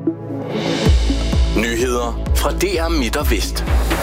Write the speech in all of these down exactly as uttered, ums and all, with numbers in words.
Nyheder fra D R Midt og Vest.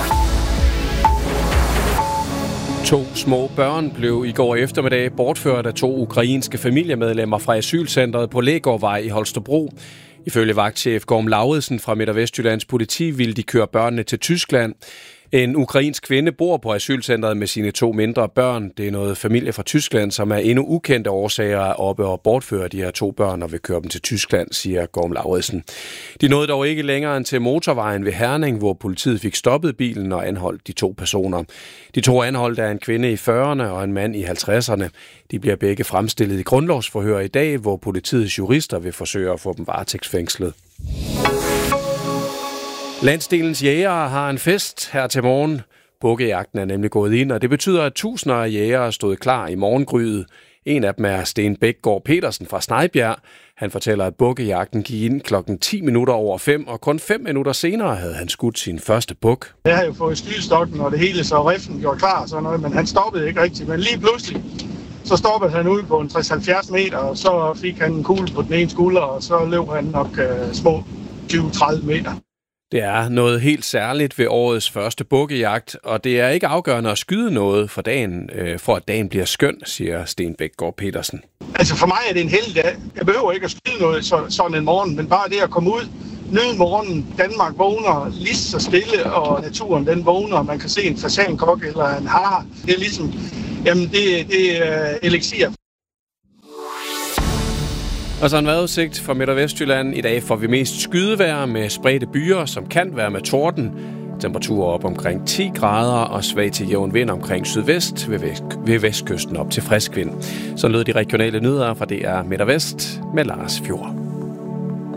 To små børn blev i går eftermiddag bortført af to ukrainske familiemedlemmer fra asylcentret på Lægårdvej i Holstebro. Ifølge vagtchef Gorm Lauridsen fra Midt- og Vestjyllands politi ville de køre børnene til Tyskland. En ukrainsk kvinde bor på asylcentret med sine to mindre børn. Det er noget familie fra Tyskland, som er endnu ukendte årsager er oppe og bortfører de her to børn og vil køre dem til Tyskland, siger Gorm Lauridsen. De nåede dog ikke længere end til motorvejen ved Herning, hvor politiet fik stoppet bilen og anholdt de to personer. De to anholdte er en kvinde i fyrrerne og en mand i halvtredserne. De bliver begge fremstillet i grundlovsforhør i dag, hvor politiets jurister vil forsøge at få dem varetægtsfængslet. Landsdelens jægere har en fest her til morgen. Bukkejagten er nemlig gået ind, og det betyder, at tusinder af jægere stod klar i morgengryet. En af dem er Sten Bækgaard Petersen fra Snejbjerg. Han fortæller, at bukkejagten gik ind klokken ti minutter over fem, og kun fem minutter senere havde han skudt sin første buk. Jeg havde jo fået skydstokken, og det hele så riffen gjorde klar og sådan noget, men han stoppede ikke rigtigt. Men lige pludselig, så stoppede han ude på en tres til halvfjerds meter, og så fik han en kugle på den ene skulder, og så løb han nok uh, små tyve til tredive meter. Det er noget helt særligt ved årets første bukkejagt, og det er ikke afgørende at skyde noget for dagen, øh, for at dagen bliver skøn, siger Sten Bækgaard Petersen. Altså for mig er det en helligdag. Jeg behøver ikke at skyde noget så, sådan en morgen, men bare det at komme ud, nyde morgenen, Danmark vågner lige så stille, og naturen den vågner, og man kan se en fasankok eller en hare. Det er ligesom, jamen det, det er eliksir. Og så en vejrudsigt fra Midt- og Vestjylland. I dag får vi mest skydevejr med spredte byer, som kan være med torden. Temperaturer op omkring ti grader og svag til jævn vind omkring sydvest ved, vest, ved vestkysten op til frisk vind. Så lød de regionale nyheder fra D R Midt og Vest med Lars Fjord.